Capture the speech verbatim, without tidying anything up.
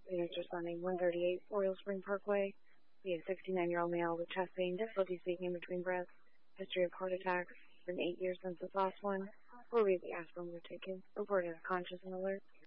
Units responding one thirty-eight Oriole Spring Parkway. We have a sixty-nine-year-old male with chest pain, difficulty speaking between breaths, history of heart attacks, been eight years since the last one. Four weeks aspirin were taken, reported unconscious and alert.